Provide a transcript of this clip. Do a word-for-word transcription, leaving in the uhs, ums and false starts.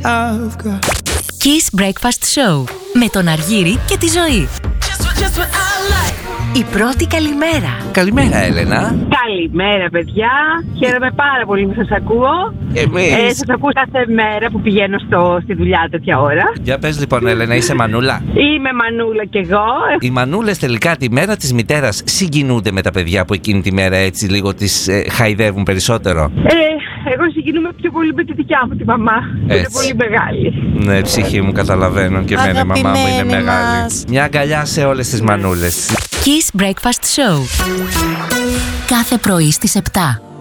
I've got. Kiss Breakfast Show με τον Αργύρη και τη Ζωή. Η πρώτη καλημέρα. Καλημέρα, Έλενα. Καλημέρα, παιδιά. Χαίρομαι πάρα πολύ που σας ακούω. Εμείς. Ε, σας ακούω κάθε μέρα που πηγαίνω στο, στη δουλειά τέτοια ώρα. Για πες λοιπόν, Έλενα, είσαι μανούλα? Είμαι μανούλα κι εγώ. Οι μανούλες τελικά τη μέρα της μητέρας συγκινούνται με τα παιδιά που εκείνη τη μέρα έτσι λίγο τις ε, χαϊδεύουν περισσότερο? Ε, εγώ συγκινούμαι πιο πολύ με τη δικιά μου τη μαμά. Είναι πολύ μεγάλη. Ναι, ψυχή μου, καταλαβαίνω. Και εμένα η μαμά μου είναι μεγάλη. μας. Μια αγκαλιά σε όλες τις μανούλες. Kiss Breakfast Show. Κάθε πρωί στις επτά.